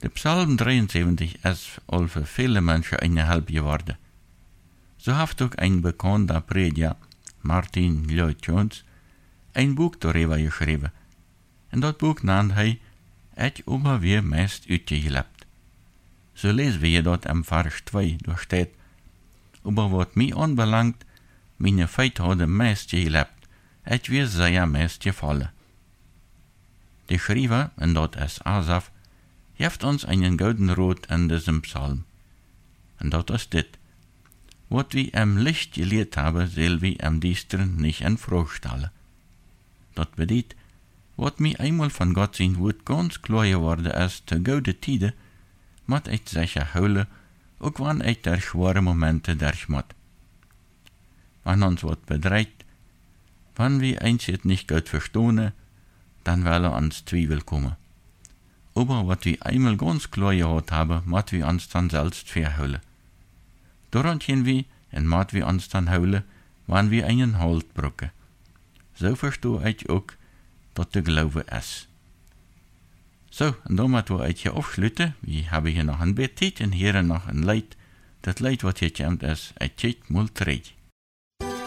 De Psalm 73 is al für viele Menschen eine Help geworden. So hat auch ein bekannter Prediger, Martin Lloyd-Jones, ein Buch darüber geschrieben. En dat Buch nannt hij Het over weer meest uitgelebt. So lesen wir dort am Vers 2, da steht, aber wat mich anbelangt, meine Feit hadden meest gelebt, het weer sehr meest gefallen. Der Schreiber, en dat is Asaf, heeft uns einen guten Rat in diesem Psalm. Und dat ist dit. Wat wir am Licht gelehrt haben, soll wir am Düsteren nicht in Frage stellen. Dat bedeutet, wat mir einmal von Gott sein Wort ganz klar geworden ist, zu gute Tide, mat ich sicher holen, auch wann ich der schwere Momente durchmat. Wenn uns wat bedreht, wenn wir eins jetzt nicht gut verstehen, dann will uns Zweifel kommen. Aber wat wir einmal ganz klar gehört haben, mat wir uns dann selbst verholen. Daran gehen wir, und mat wir uns dann holen, wenn wir einen Halt brücken. So verstehe ich auch, dat de Glaube ist. So, und damit wir ich hier aufschlüten, wir haben hier noch ein Bettit und hier noch ein Leid. Das Leid, was hier kommt, ist, ich mal 3.